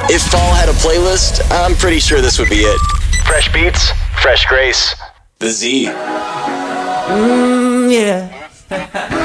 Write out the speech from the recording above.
If fall had a playlist, I'm pretty sure this would be it. Fresh beats, fresh grace. The Z. Yeah.